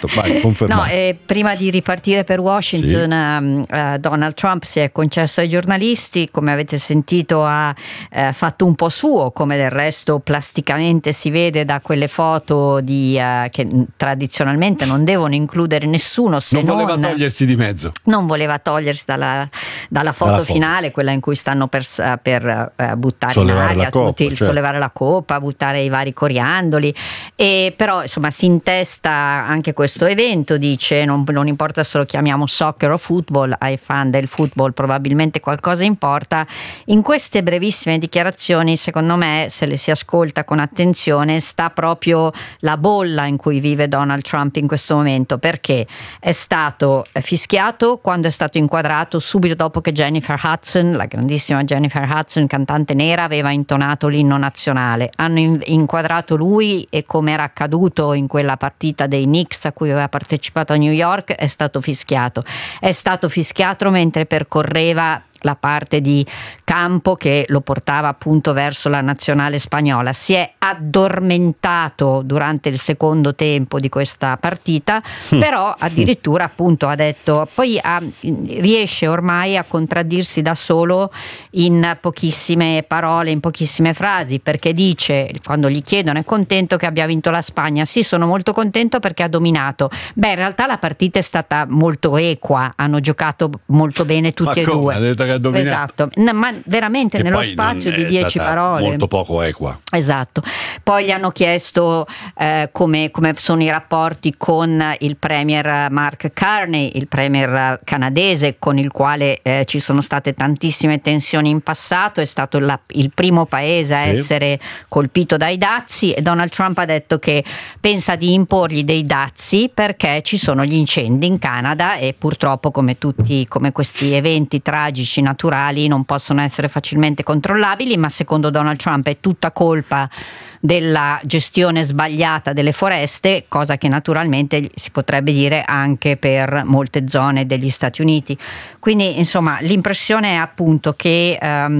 Certo, vai, confermato. No, prima di ripartire per Washington, Donald Trump si è concesso ai giornalisti, come avete sentito ha fatto un po' suo, come del resto plasticamente si vede da quelle foto che tradizionalmente non devono includere nessuno, se non voleva togliersi di mezzo. Non voleva togliersi dalla foto finale, quella in cui stanno per buttare sollevare in aria la coppa, tutti, certo. sollevare la coppa, buttare i vari coriandoli, e però insomma si intesta anche questo evento, dice non importa se lo chiamiamo soccer o football, ai fan del football probabilmente qualcosa importa. In queste brevissime dichiarazioni, secondo me, se le si ascolta con attenzione, sta proprio la bolla in cui vive Donald Trump in questo momento, perché è stato fischiato quando è stato inquadrato subito dopo che Jennifer Hudson, la grandissima Jennifer Hudson, cantante nera, aveva intonato l'inno nazionale. Hanno inquadrato lui e, come era accaduto in quella partita dei Knicks a cui aveva partecipato a New York, è stato fischiato mentre percorreva la parte di campo che lo portava appunto verso la nazionale spagnola. Si è addormentato durante il secondo tempo di questa partita, però addirittura appunto ha detto, poi riesce ormai a contraddirsi da solo in pochissime parole, in pochissime frasi, perché dice, quando gli chiedono è contento che abbia vinto la Spagna? Sì, sono molto contento perché ha dominato. Beh, in realtà la partita è stata molto equa, hanno giocato molto bene tutti e due. Ha detto che ha dominato. Esatto, ma veramente nello spazio di 10 parole. Molto poco equa. Esatto. Poi gli hanno chiesto come sono i rapporti con il premier Mark Carney, il premier canadese, con il quale ci sono state tantissime tensioni in passato. È stato il primo paese a essere colpito dai dazi, e Donald Trump ha detto che pensa di imporgli dei dazi perché ci sono gli incendi in Canada e purtroppo, come questi eventi tragici naturali, non possono essere facilmente controllabili, ma secondo Donald Trump è tutta colpa della gestione sbagliata delle foreste, cosa che naturalmente si potrebbe dire anche per molte zone degli Stati Uniti. Quindi insomma l'impressione è appunto che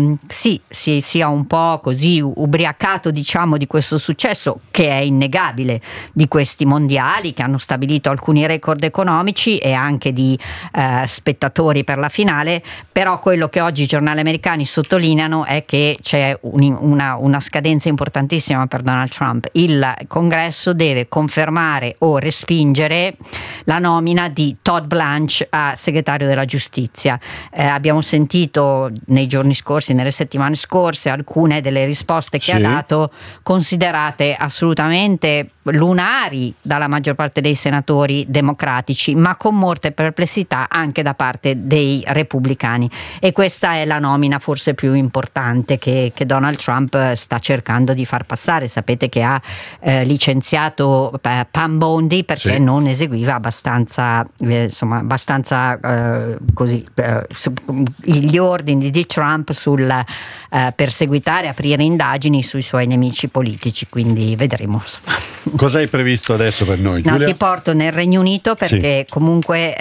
si sia un po' così ubriacato, diciamo, di questo successo che è innegabile, di questi mondiali che hanno stabilito alcuni record economici e anche di spettatori per la finale. Però quello che oggi i giornali americani sottolineano è che c'è una scadenza importantissima per Donald Trump. Il Congresso deve confermare o respingere la nomina di Todd Blanche a segretario della giustizia. Abbiamo sentito nei giorni scorsi, nelle settimane scorse, alcune delle risposte che ha dato, considerate assolutamente lunari dalla maggior parte dei senatori democratici, ma con molte perplessità anche da parte dei repubblicani, e questa è la nomina forse più importante che Donald Trump sta cercando di far passare. Sapete che ha licenziato Pam Bondi perché non eseguiva abbastanza gli ordini di Trump sul perseguitare, aprire indagini sui suoi nemici politici, quindi vedremo. Cosa hai previsto adesso per noi, Giulia? No, ti porto nel Regno Unito perché comunque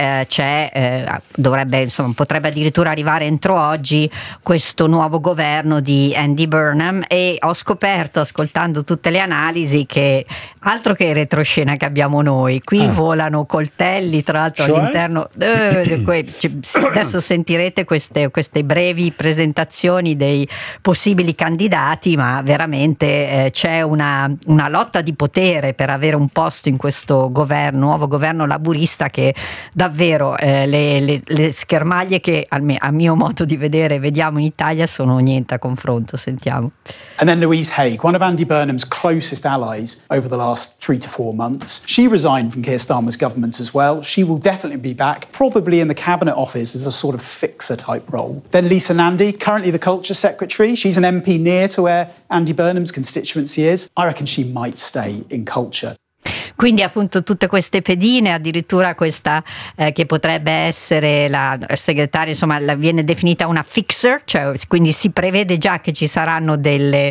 potrebbe addirittura arrivare entro oggi questo nuovo governo di Andy Burnham, e ho scoperto, ascoltando tutte le analisi, che altro che retroscena che abbiamo noi, qui volano coltelli, tra l'altro all'interno adesso sentirete queste brevi presentazioni dei possibili candidati, ma veramente c'è una lotta di potere per avere un posto in questo nuovo governo laburista, che davvero le schermaglie che a mio modo di vedere vediamo in Italia sono niente a confronto. Sentiamo. And then Louise Haigh, one of Andy Burnham's closest allies over the last 3 to 4 months. She resigned from Keir Starmer's government as well. She will definitely be back, probably in the cabinet office as a sort of fixer type role. Then Lisa Nandy, currently the culture secretary. She's an MP near to where Andy Burnham's constituency is. I reckon she might stay in culture. Quindi appunto tutte queste pedine, addirittura questa che potrebbe essere la segretaria, insomma viene definita una fixer, cioè quindi si prevede già che ci saranno delle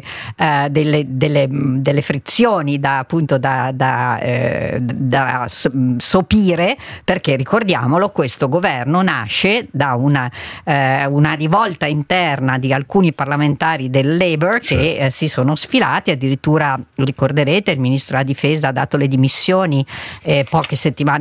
frizioni da sopire, perché ricordiamolo, questo governo nasce da una rivolta interna di alcuni parlamentari del Labour che si sono sfilati. Addirittura ricorderete il ministro della difesa ha dato le dimissioni poche settimane